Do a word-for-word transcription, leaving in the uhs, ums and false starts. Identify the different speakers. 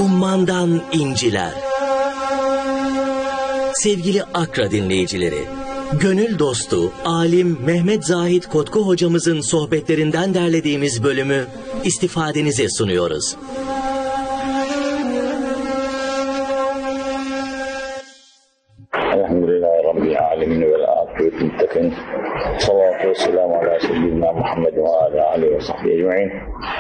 Speaker 1: Ummandan inciler. Sevgili Akra dinleyicileri, gönül dostu, alim Mehmet Zahid Kotku hocamızın sohbetlerinden derlediğimiz bölümü istifadenize sunuyoruz.
Speaker 2: Elhamdülillahi Rabbil alemin ve afiyetü muttakin. Salatu ve selamu ala seyyidina Muhammed ve ala aleyhi ve sahbihi ecma'in.